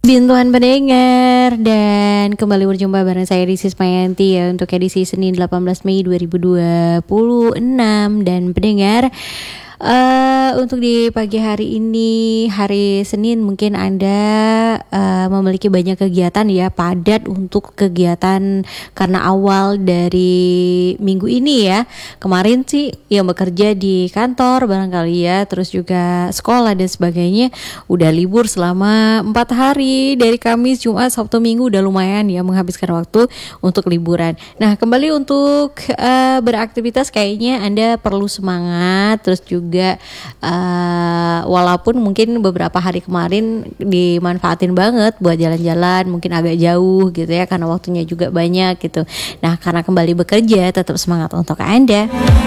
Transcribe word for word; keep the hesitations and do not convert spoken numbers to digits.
Bintuan pendengar, dan kembali berjumpa bareng saya Rizis Mayanti ya untuk edisi Senin delapan belas Mei dua ribu dua puluh enam. Dan pendengar, uh, untuk di pagi hari ini, hari Senin, mungkin Anda uh, memiliki banyak kegiatan ya, padat untuk kegiatan karena awal dari minggu ini ya. Kemarin sih yang bekerja di kantor barangkali ya, terus juga sekolah dan sebagainya udah libur selama empat hari dari Kamis, Jumat, Sabtu, Minggu, udah lumayan ya menghabiskan waktu untuk liburan. Nah, kembali untuk uh, beraktivitas kayaknya Anda perlu semangat, terus juga uh, walaupun mungkin beberapa hari kemarin dimanfaatin banget buat jalan-jalan mungkin agak jauh gitu ya karena waktunya juga banyak gitu. Nah, karena kembali bekerja tetap semangat untuk Anda.